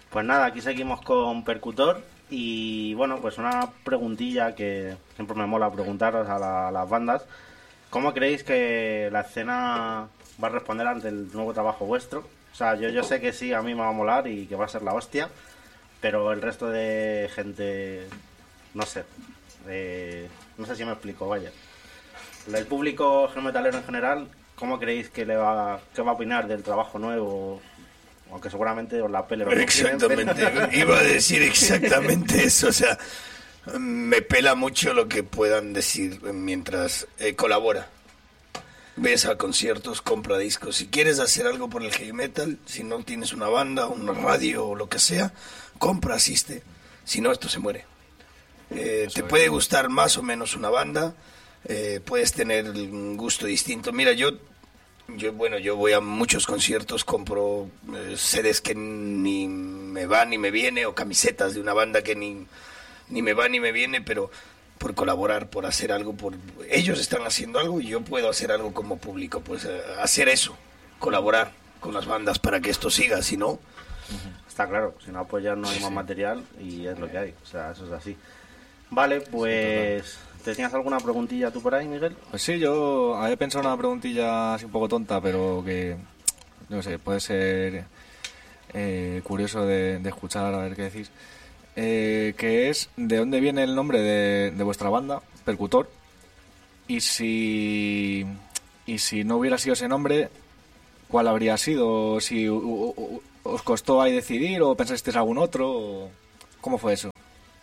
Pues nada, aquí seguimos con Percutor y bueno, pues una preguntilla que siempre me mola preguntaros a las bandas. ¿Cómo creéis que la escena va a responder ante el nuevo trabajo vuestro? O sea, yo sé que sí, a mí me va a molar y que va a ser la hostia, pero el resto de gente, no sé, no sé si me explico, vaya. El público metalero en general, ¿cómo creéis que que va a opinar del trabajo nuevo? Aunque seguramente os la pele. Exactamente, iba a decir exactamente eso, o sea, me pela mucho lo que puedan decir mientras colabora. Ves a conciertos, compra discos. Si quieres hacer algo por el heavy metal, si no tienes una banda, una radio o lo que sea, compra, asiste. Si no, esto se muere. Te puede gustar más o menos una banda, puedes tener un gusto distinto. Mira, yo voy a muchos conciertos, compro CDs que ni me va ni me viene, o camisetas de una banda que ni me va ni me viene, pero por colaborar, por hacer algo, ellos están haciendo algo y yo puedo hacer algo como público, pues hacer eso, colaborar con las bandas para que esto siga, si no... Está claro, si no apoyar no hay más material y es lo que hay, o sea, eso es así. Vale, pues... ¿Tenías alguna preguntilla tú por ahí, Miguel? Pues sí, yo había pensado una preguntilla así un poco tonta, pero que, no sé, puede ser curioso de escuchar, a ver qué decís. Que es, ¿de dónde viene el nombre de vuestra banda, Percutor? Y si no hubiera sido ese nombre, ¿cuál habría sido? ¿Si os costó ahí decidir o pensasteis algún otro? O ¿cómo fue eso?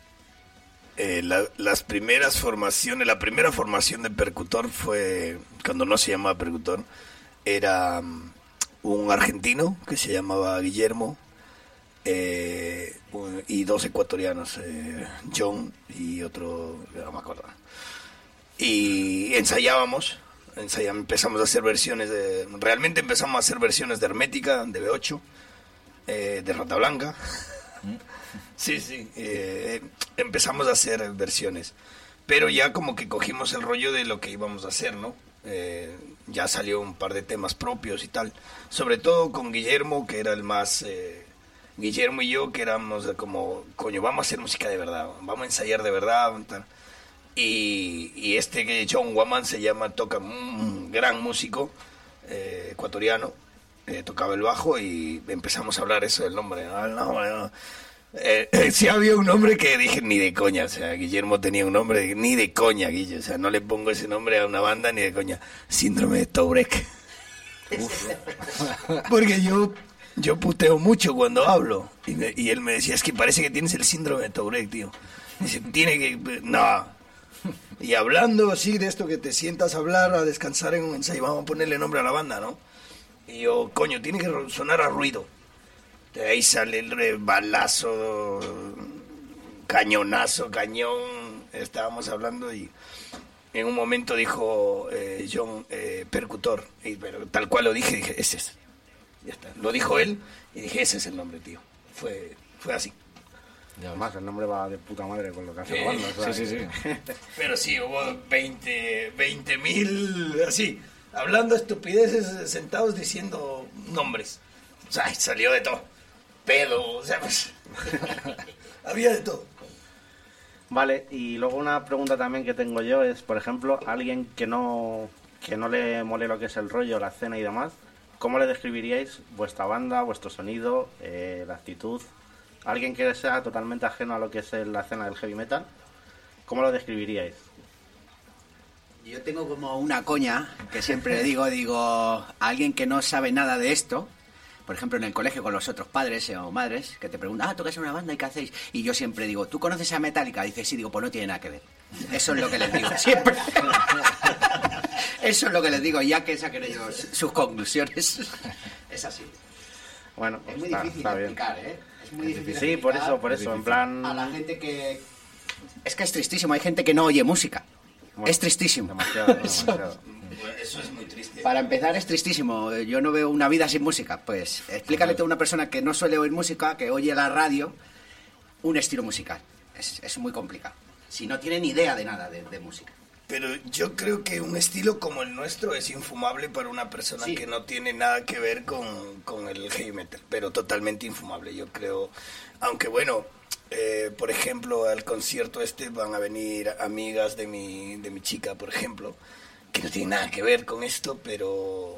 Las primeras formaciones, la primera formación de Percutor fue, cuando no se llamaba Percutor, era un argentino que se llamaba Guillermo, y dos ecuatorianos, John y otro, no me acuerdo. Y empezamos a hacer versiones realmente empezamos a hacer versiones de Hermética, de B8, de Rata Blanca. Sí, empezamos a hacer versiones, pero ya como que cogimos el rollo de lo que íbamos a hacer, ¿no? Ya salió un par de temas propios y tal, sobre todo con Guillermo, que era el más... Guillermo y yo, que éramos como, coño, vamos a hacer música de verdad, vamos a ensayar de verdad, tal. Y que John Waman toca un gran músico ecuatoriano, tocaba el bajo y empezamos a hablar eso del nombre, ¿no? Sí había un nombre que dije ni de coña, o sea, Guillermo tenía un nombre ni de coña, Guille, o sea, no le pongo ese nombre a una banda ni de coña. Síndrome de Tourette. Porque yo puteo mucho cuando hablo y él me decía, es que parece que tienes el síndrome de Tourette, tío. Dice, tiene que... No. Y hablando así de esto que te sientas a hablar, a descansar en un ensayo, vamos a ponerle nombre a la banda, ¿no? Y yo, coño, tiene que sonar a ruido. De ahí sale el balazo, cañonazo, cañón. Estábamos hablando y en un momento dijo John, Percutor. Pero tal cual lo dije, ese es. Ya está. Lo dijo él y dije, ese es el nombre, tío. Fue así. Ya más, el nombre va de puta madre con lo que hace la banda. Sí. Pero sí, hubo 20.000 así, hablando estupideces, sentados diciendo nombres. O sea, salió de todo. Pedo, o sea, pues, había de todo. Vale, y luego una pregunta también que tengo yo es, por ejemplo, alguien que no le mole lo que es el rollo, la escena y demás, ¿cómo le describiríais vuestra banda, vuestro sonido, la actitud? Alguien que sea totalmente ajeno a lo que es la escena del heavy metal, ¿cómo lo describiríais? Yo tengo como una coña que siempre digo, a alguien que no sabe nada de esto, por ejemplo en el colegio con los otros padres o madres, que te preguntan, tocas en una banda y ¿qué hacéis? Y yo siempre digo, ¿tú conoces a Metallica? Dice, sí, digo, pues no tiene nada que ver. Eso es lo que les digo, siempre. Eso es lo que les digo, ya que saquen ellos sus conclusiones. Es así. Bueno, es muy difícil de explicar, ¿eh? Es muy difícil. Sí, por eso, en plan... A la gente que... Es que es tristísimo, hay gente que no oye música. Bueno, es tristísimo. Demasiado. Eso es muy triste. Para empezar es tristísimo. Yo no veo una vida sin música. Pues explícale a una persona que no suele oír música, que oye la radio, un estilo musical. Es muy complicado. Si no tiene ni idea de nada de música. Pero yo creo que un estilo como el nuestro es infumable para una persona que no tiene nada que ver con el heavy metal, pero totalmente infumable, yo creo. Aunque bueno, por ejemplo, al concierto van a venir amigas de mi chica, por ejemplo, que no tienen nada que ver con esto, pero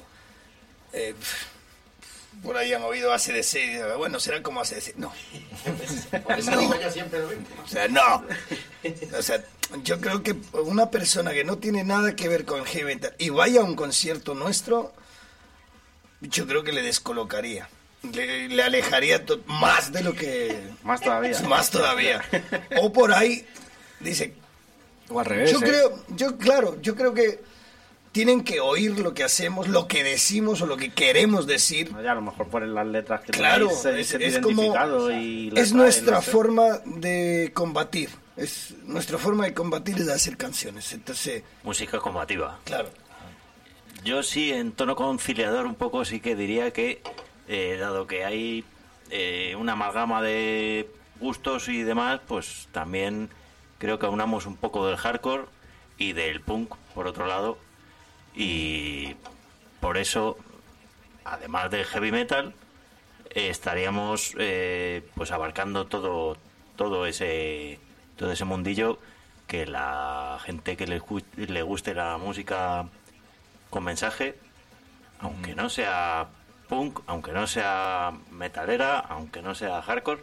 por ahí han oído AC/DC, bueno, será como AC/DC, no. Por eso digo yo siempre lo mismo. O sea, no. O sea, yo creo que una persona que no tiene nada que ver con heavy metal y vaya a un concierto nuestro, yo creo que le descolocaría. Le alejaría más de lo que... Más todavía. Más todavía. O por ahí, dice... O al revés, Yo creo que tienen que oír lo que hacemos, lo que decimos o lo que queremos decir. Ya, a lo mejor ponen las letras que Claro, tenéis es como... identificado y las Es traen, nuestra no sé. forma de combatir. Nuestra forma de combatir es hacer canciones. Entonces, Música combativa. claro. Yo sí, en tono conciliador un poco, sí que diría que, dado que hay una amalgama de gustos y demás, pues también creo que aunamos un poco del hardcore y del punk, por otro lado, y por eso, además del heavy metal, estaríamos pues abarcando todo ese mundillo, que la gente que le guste la música con mensaje, aunque no sea punk, aunque no sea metalera, aunque no sea hardcore,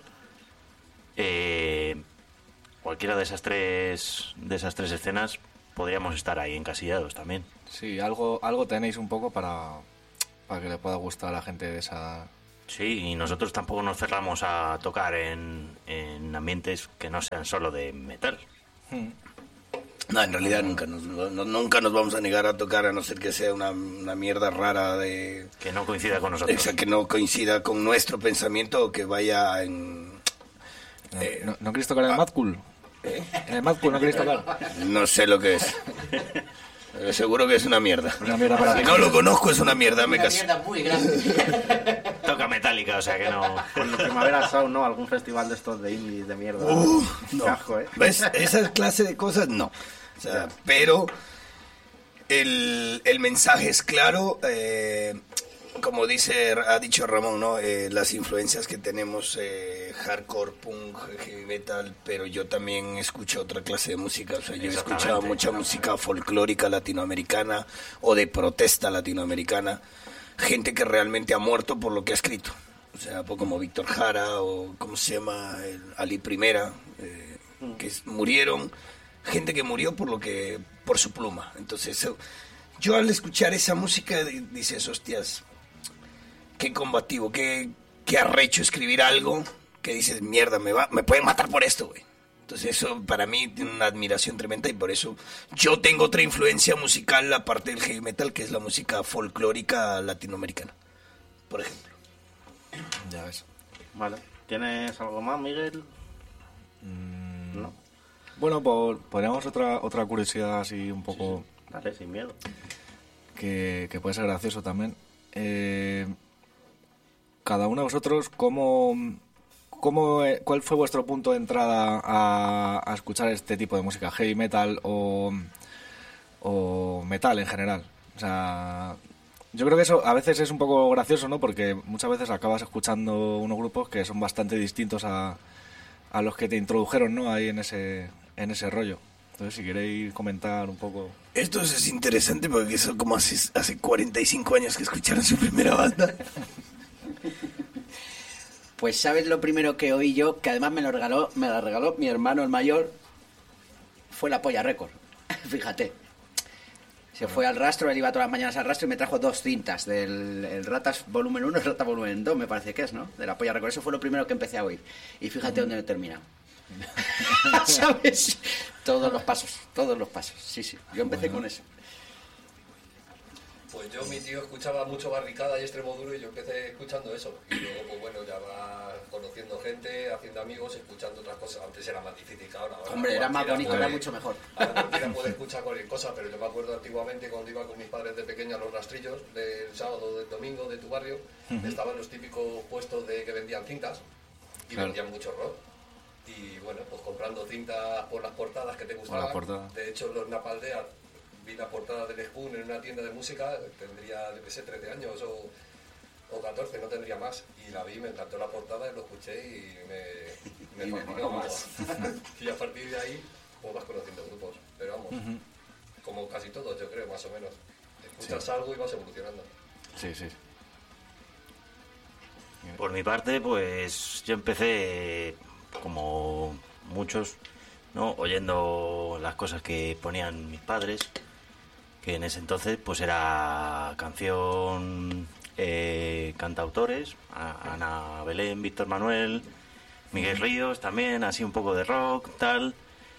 cualquiera de esas tres escenas podríamos estar ahí encasillados también. Sí, algo tenéis un poco para que le pueda gustar a la gente de esa... Sí, y nosotros tampoco nos cerramos a tocar en ambientes que no sean solo de metal. No, en realidad nunca nos vamos a negar a tocar, a no ser que sea una mierda rara de... Que no coincida con nosotros. Esa que no coincida con nuestro pensamiento o que vaya en... ¿No queréis tocar en el Mad Cool? ¿En el Mad Cool no queréis tocar? No sé lo que es. Pero seguro que es una mierda. Una mierda para Si ti. no lo conozco, es una mierda, me Una caso. mierda muy grande. Toca metálica, o sea que no... Con el Primavera Sound, ¿no? Algún festival de estos de indie de mierda. No. Qué asco, ¿eh? ¿Ves? Esa clase de cosas, no. O sea, pero el mensaje es claro. Como ha dicho Ramón, ¿no? Las influencias que tenemos, hardcore, punk, heavy metal, pero yo también escucho otra clase de música. O sea, yo he escuchado mucha música folclórica latinoamericana o de protesta latinoamericana. Gente que realmente ha muerto por lo que ha escrito. O sea, como Víctor Jara o, ¿cómo se llama? Ali Primera, que murieron. Gente que murió por su pluma. Entonces, yo al escuchar esa música dices, hostias, qué combativo, qué arrecho escribir algo que dices, mierda, me pueden matar por esto, güey. Entonces eso para mí tiene una admiración tremenda y por eso yo tengo otra influencia musical aparte del heavy metal, que es la música folclórica latinoamericana, por ejemplo. Ya ves. Vale. ¿Tienes algo más, Miguel? No. Bueno, podríamos otra curiosidad así un poco... Dale, sin miedo. Que puede ser gracioso también. Cada uno de vosotros, ¿cuál fue vuestro punto de entrada a escuchar este tipo de música? ¿Heavy metal o metal en general? O sea, yo creo que eso a veces es un poco gracioso, ¿no? Porque muchas veces acabas escuchando unos grupos que son bastante distintos a los que te introdujeron, ¿no? Ahí en ese rollo. Entonces, si queréis comentar un poco... Esto es interesante porque son como hace 45 años que escucharon su primera banda. Pues sabes lo primero que oí yo, que además me la regaló mi hermano el mayor, fue la Polla Record. Fíjate. Se fue al Rastro, él iba todas las mañanas al Rastro y me trajo 2 cintas del el Ratas volumen 1 y Ratas volumen 2, me parece que es, ¿no? De la Polla Record. Eso fue lo primero que empecé a oír. Y fíjate dónde he terminado. ¿Sabes? Todos los pasos. Sí. Yo empecé con eso. Pues mi tío escuchaba mucho Barricada y Extremo Duro y yo empecé escuchando eso. Y luego, pues bueno, ya vas conociendo gente, haciendo amigos, escuchando otras cosas. Antes era más difícil que ahora. Hombre, era más bonito, era mucho mejor. Ahora cualquiera puede escuchar cualquier cosa, pero yo me acuerdo antiguamente cuando iba con mis padres de pequeño a los rastrillos del sábado, del domingo, de tu barrio, estaban los típicos puestos que vendían cintas y vendían mucho rock. Y bueno, pues comprando cintas por las portadas que te gustaban. De hecho, los Napaldeas, vi la portada del Spoon en una tienda de música, tendría, yo qué sé, 13 años o 14, no tendría más. Y la vi, me encantó la portada, lo escuché y me fascinó más. Y a partir de ahí, pues vas conociendo grupos. Pero vamos, como casi todos, yo creo, más o menos. Escuchas algo y vas evolucionando. Sí, sí. Por mi parte, pues yo empecé, como muchos, ¿no?, oyendo las cosas que ponían mis padres, que en ese entonces pues era canción, cantautores, Ana Belén, Víctor Manuel, Miguel Ríos también, así un poco de rock, tal,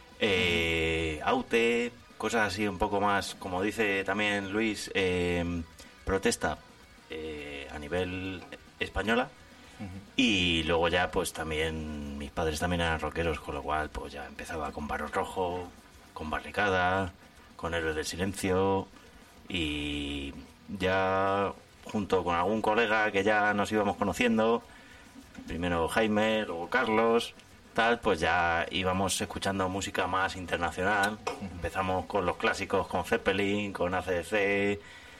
Aute, cosas así un poco más, como dice también Luis, protesta a nivel española. Y luego ya pues también mis padres también eran rockeros, con lo cual pues ya empezaba con Barón Rojo, con Barricada, con Héroes del Silencio, y ya junto con algún colega que ya nos íbamos conociendo, primero Jaime, luego Carlos, tal, pues ya íbamos escuchando música más internacional. Empezamos con los clásicos, con Zeppelin, con AC/DC,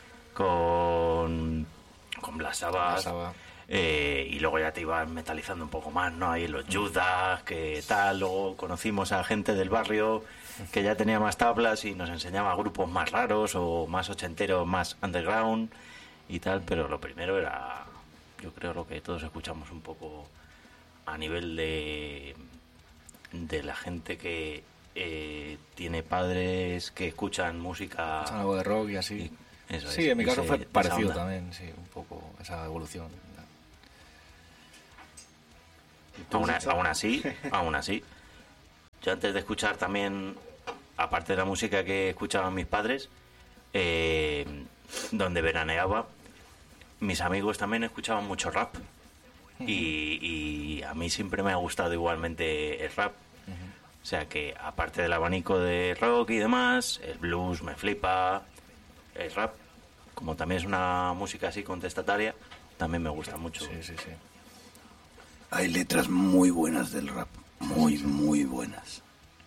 con Black Sabbath. Y luego ya te ibas metalizando un poco más, ¿no? Ahí los Judas, que tal. Luego conocimos a gente del barrio que ya tenía más tablas y nos enseñaba grupos más raros o más ochenteros, más underground y tal. Pero lo primero era, yo creo, lo que todos escuchamos un poco a nivel de la gente que tiene padres que escuchan música, algo de rock y así. Eso sí, es, en mi caso fue parecido onda también, sí, un poco esa evolución. Aún así, yo antes de escuchar también, aparte de la música que escuchaban mis padres, donde veraneaba, mis amigos también escuchaban mucho rap. Y a mí siempre me ha gustado igualmente el rap. O sea que, aparte del abanico de rock y demás, el blues me flipa, el rap, como también es una música así contestataria, también me gusta mucho. Sí. Hay letras muy buenas del rap, muy buenas.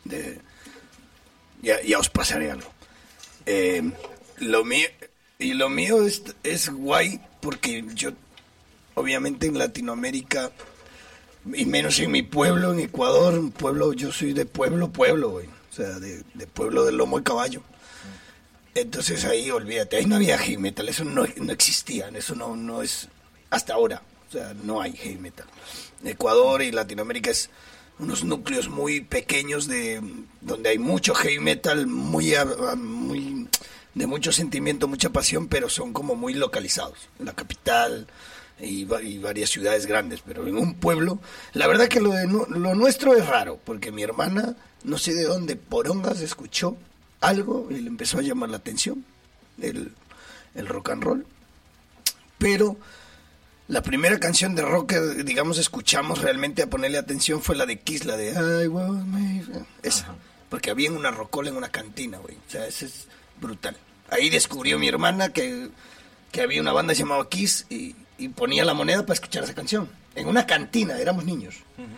Ya os pasaré algo. Lo mío es guay porque yo, obviamente en Latinoamérica, y menos en mi pueblo, en Ecuador, yo soy de pueblo, güey. O sea, de pueblo del lomo de caballo. Entonces ahí, olvídate, ahí no había heavy metal, eso no existía, eso no es hasta ahora. O sea, no hay heavy metal. Ecuador y Latinoamérica es unos núcleos muy pequeños donde hay mucho heavy metal, muy de mucho sentimiento, mucha pasión, pero son como muy localizados. En la capital y varias ciudades grandes, pero en un pueblo, la verdad que lo nuestro es raro, porque mi hermana, no sé de dónde, porongas, escuchó algo y le empezó a llamar la atención el rock and roll, pero la primera canción de rock que, digamos, escuchamos realmente a ponerle atención fue la de Kiss, la de I want me... Esa. Porque había una rocola en una cantina, güey. O sea, eso es brutal. Ahí descubrió mi hermana que había una banda llamada Kiss y ponía la moneda para escuchar esa canción. En una cantina, éramos niños.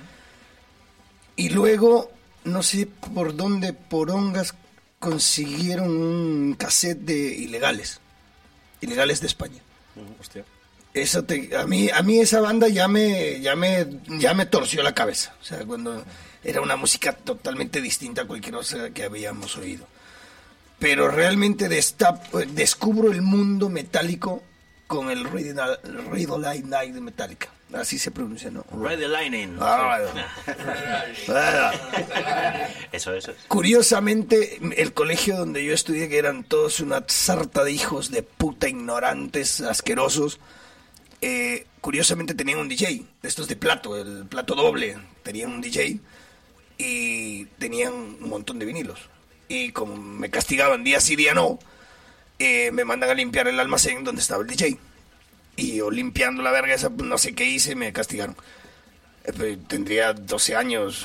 Y luego, no sé por dónde porongas consiguieron un cassette de Ilegales de España. Hostia. Eso a mí esa banda ya me torció la cabeza. O sea, cuando era una música totalmente distinta a cualquier cosa que habíamos oído. Pero realmente descubro el mundo metálico con el Ride the Lightning de Metallica. Así se pronuncia, ¿no? Ride the Lightning. Eso. Curiosamente, el colegio donde yo estudié, que eran todos una sarta de hijos de puta, ignorantes, asquerosos, curiosamente tenían un DJ, de estos de plato, el plato doble, tenían un DJ y tenían un montón de vinilos. Y como me castigaban día sí, día no, me mandan a limpiar el almacén donde estaba el DJ. Y yo limpiando la verga esa, no sé qué hice, me castigaron. Tendría 12 años,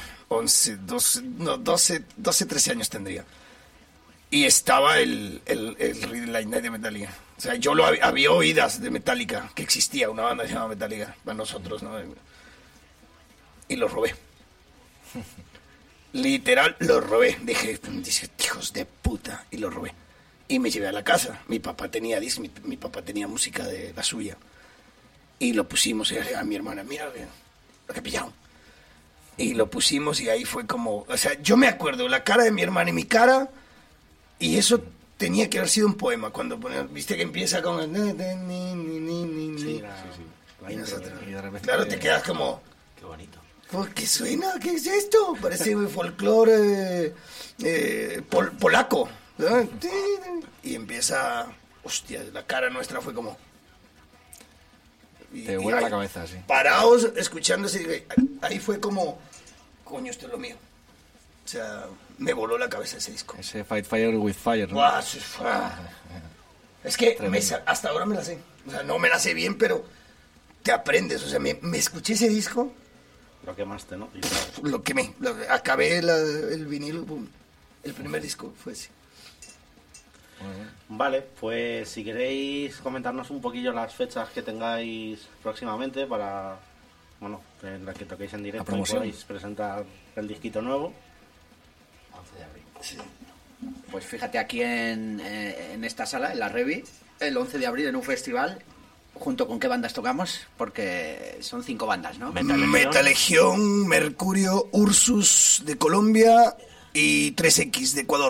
13 años tendría. Y estaba el Ride the Lightning de Metallica. O sea, yo había oídas de Metallica, que existía una banda llamada Metallica, para nosotros, ¿no? Y lo robé. Literal, lo robé. Dije, hijos de puta, y lo robé. Y me llevé a la casa. Mi papá tenía disc, mi papá tenía música de la suya. Y lo pusimos, y a mi hermana, mira lo que he pillado. Y lo pusimos y ahí fue como... O sea, yo me acuerdo la cara de mi hermana y mi cara, y eso tenía que haber sido un poema. Cuando viste que empieza con... Sí, y nosotros, claro, te quedas como... Qué bonito. ¿Qué suena? ¿Qué es esto? Parece folclore polaco. ¿No? Y empieza... Hostia, la cara nuestra fue como... Te vuela la cabeza, sí. Paraos, escuchándose, ahí fue como, coño, esto es lo mío. O sea, me voló la cabeza ese disco. Ese Fight Fire with Fire, ¿no? Es que hasta ahora me la sé. O sea, no me la sé bien, pero te aprendes. O sea, me escuché ese disco. Lo quemaste, ¿no? Acabé el vinilo, boom. El primer disco fue ese. Vale, pues si queréis comentarnos un poquillo las fechas que tengáis próximamente para, bueno, en las que toquéis en directo y podéis presentar el disquito nuevo. 11 de abril. Sí. Pues fíjate, aquí en esta sala, en la Revi, el 11 de abril en un festival, ¿junto con qué bandas tocamos? Porque son 5 bandas, ¿no? Metalegión, Mercurio, Ursus de Colombia y 3X de Ecuador.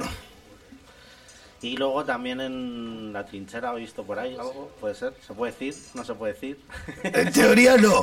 Y luego también en La Trinchera, ¿he visto por ahí algo? ¿Puede ser? ¿Se puede decir? ¿No se puede decir? En teoría no.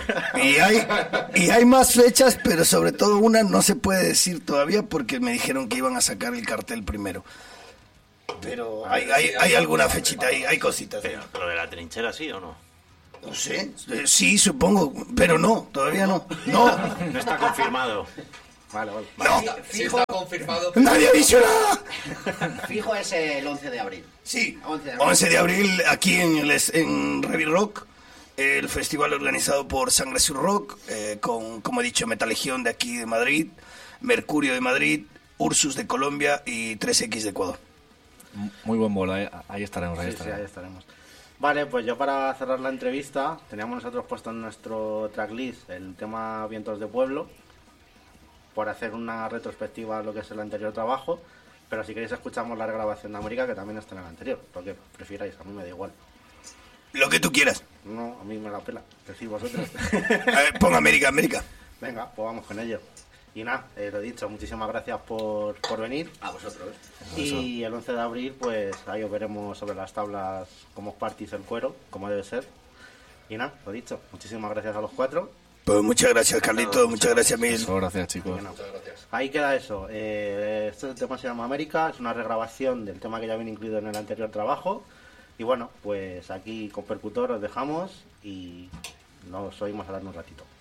Y hay más fechas, pero sobre todo una no se puede decir todavía porque me dijeron que iban a sacar el cartel primero. Pero hay alguna fechita, hay cositas. ¿Pero de La Trinchera sí o no? No sé, sí, supongo, pero no, todavía no. No. No está confirmado. Vale. No. Sí está confirmado. ¡Nadie ha dicho nada! Fijo es el 11 de abril. Sí, 11 de abril aquí en Revi Rock, el festival organizado por Sangre Sur Rock, con, como he dicho, Metalegión de aquí de Madrid, Mercurio de Madrid, Ursus de Colombia y 3X de Ecuador. Muy buen bolo, ahí estaremos. Sí, ahí estaremos. Vale, pues yo para cerrar la entrevista, teníamos nosotros puesto en nuestro tracklist el tema Vientos de Pueblo, por hacer una retrospectiva a lo que es el anterior trabajo, pero si queréis escuchamos la regrabación de América, que también está en el anterior, lo que prefiráis, a mí me da igual. Lo que tú quieras. No, a mí me la pela, decís vosotros. Pon América. Venga, pues vamos con ello. Y nada, lo dicho, muchísimas gracias por venir. A vosotros. Y el 11 de abril, pues ahí os veremos sobre las tablas cómo os partís el cuero, como debe ser. Y nada, lo dicho, muchísimas gracias a los 4. Pues muchas gracias, Carlito, muchas gracias, Mil. Muchas gracias, chicos. Bueno, ahí queda eso. Este tema se llama América, es una regrabación del tema que ya viene incluido en el anterior trabajo. Y bueno, pues aquí con Percutor os dejamos y nos oímos hablar un ratito.